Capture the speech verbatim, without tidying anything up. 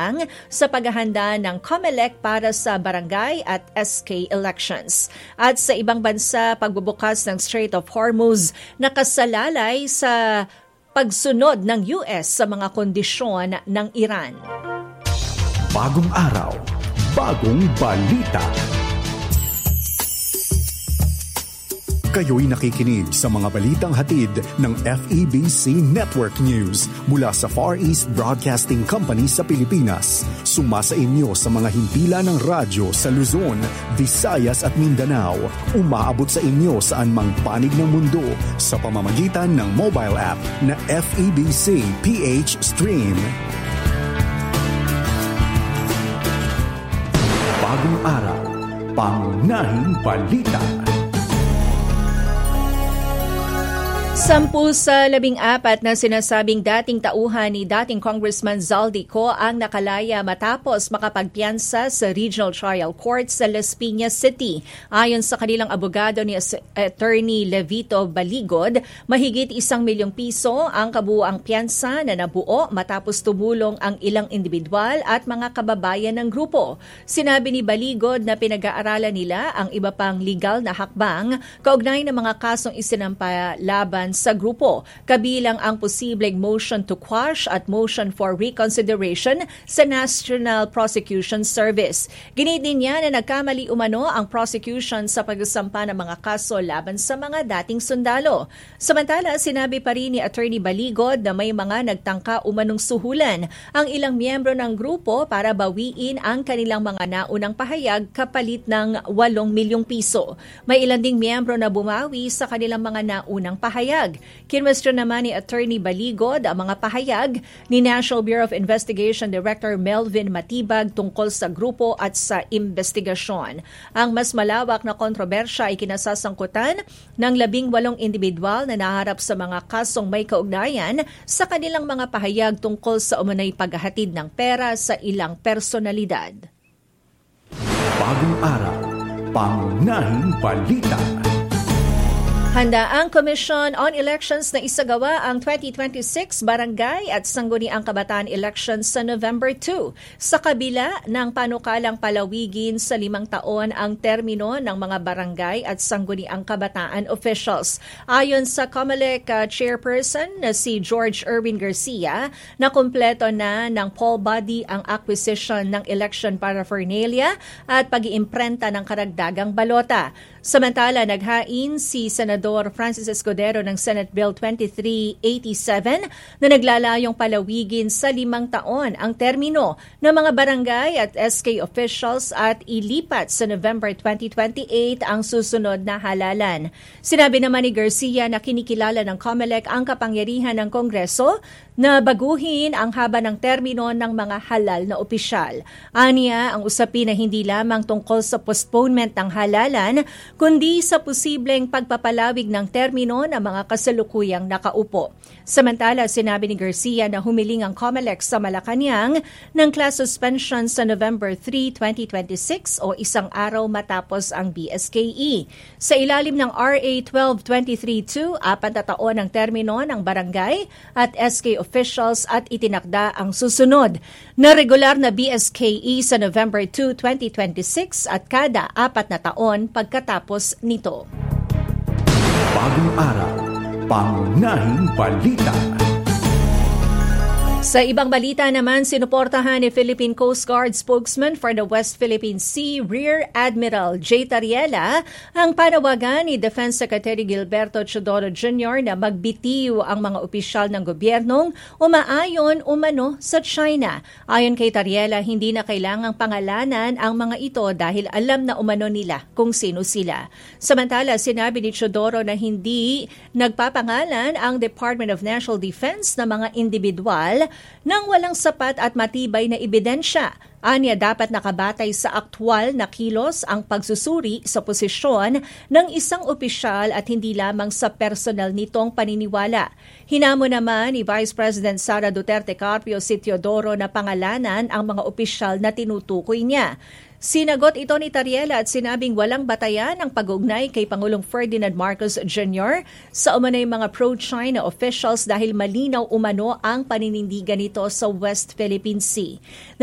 hakbang sa paghahanda ng COMELEC para sa barangay at S K elections. At sa ibang bansa, pagbubukas ng Strait of Hormuz nakasalalay sa pagsunod ng U S sa mga kondisyon ng Iran. Bagong araw, bagong balita. Kayo'y nakikinig sa mga balitang hatid ng F E B C Network News mula sa Far East Broadcasting Company sa Pilipinas. Sumasa inyo sa mga himpilan ng radyo sa Luzon, Visayas at Mindanao. Umaabot sa inyo saan mang panig ng mundo sa pamamagitan ng mobile app na F E B C P H Stream. Bagong araw, pangunahing balita. Sampu sa labing apat na sinasabing dating tauhan ni dating Congressman Zaldico ang nakalaya matapos makapagpiyansa sa Regional Trial Court sa Las Piñas City. Ayon sa kanilang abogado ni Attorney Levito Baligod, mahigit isang milyong piso ang kabuuang piyansa na nabuo matapos tumulong ang ilang individual at mga kababayan ng grupo. Sinabi ni Baligod na pinag-aaralan nila ang iba pang legal na hakbang kaugnay ng mga kasong isinampa laban sa grupo, kabilang ang posibleng motion to quash at motion for reconsideration sa National Prosecution Service. Ginit din niya na nagkamali umano ang prosecution sa pagsampa ng mga kaso laban sa mga dating sundalo. Samantala, sinabi pa rin ni Attorney Baligod na may mga nagtangka umanong suhulan ang ilang miyembro ng grupo para bawiin ang kanilang mga naunang pahayag kapalit ng walong milyong piso. May ilan ding miyembro na bumawi sa kanilang mga naunang pahayag. Kinwestiyon naman ni Attorney Baligod ang mga pahayag ni National Bureau of Investigation Director Melvin Matibag tungkol sa grupo at sa investigasyon. Ang mas malawak na kontrobersya ay kinasasangkutan ng labing walong individual na naharap sa mga kasong may kaugnayan sa kanilang mga pahayag tungkol sa umunay paghahatid ng pera sa ilang personalidad. Bagong araw, pangunahing balita. Handa ang Commission on Elections na isagawa ang twenty twenty-six Barangay at Sangguniang Kabataan Elections sa November second. Sa kabila ng panukalang palawigin sa limang taon ang termino ng mga barangay at sangguniang kabataan officials. Ayon sa COMELEC uh, chairperson na si George Erwin Garcia, na kumpleto na ng poll body ang acquisition ng election paraphernalia at pag-iimprenta ng karagdagang balota. Samantala, naghain si Senador Francis Escudero ng Senate Bill twenty-three eighty-seven na naglalayong palawigin sa limang taon ang termino ng mga barangay at S K officials at ilipat sa November twenty twenty-eight ang susunod na halalan. Sinabi naman ni Garcia na kinikilala ng COMELEC ang kapangyarihan ng Kongreso na baguhin ang haba ng termino ng mga halal na opisyal. Aniya, ang usapin na hindi lamang tungkol sa postponement ng halalan, kundi sa posibleng pagpapalawig ng termino ng mga kasalukuyang nakaupo. Samantala, sinabi ni Garcia na humiling ang COMELEC sa Malacanang ng class suspension sa November third, twenty twenty-six o isang araw matapos ang B S K E. Sa ilalim ng R A twelve twenty-three two, apat na taon ang termino ng barangay at S K officials at itinakda ang susunod na regular na B S K E sa November second, twenty twenty-six at kada apat na taon pagkatapos nito. Bagong araw, pangunahing balita. Sa ibang balita naman, sinuportahan ni Philippine Coast Guard spokesman for the West Philippine Sea, Rear Admiral J. Tariela, ang panawagan ni Defense Secretary Gilberto Chodoro Junior na magbitiw ang mga opisyal ng gobyernong umaayon umano sa China. Ayon kay Tariela, hindi na kailangang pangalanan ang mga ito dahil alam na umano nila kung sino sila. Samantala, sinabi ni Chodoro na hindi nagpapangalan ang Department of National Defense na mga individual nang walang sapat at matibay na ebidensya. Anya, dapat nakabatay sa aktwal na kilos ang pagsusuri sa posisyon ng isang opisyal at hindi lamang sa personal nitong paniniwala. Hinamo naman ni Vice President Sara Duterte Carpio si Teodoro na pangalanan ang mga opisyal na tinutukoy niya. Sinagot ito ni Tariela at sinabing walang batayan ang pag-ugnay kay Pangulong Ferdinand Marcos Junior sa umanay mga pro-China officials dahil malinaw umano ang paninindigan nito sa West Philippine Sea.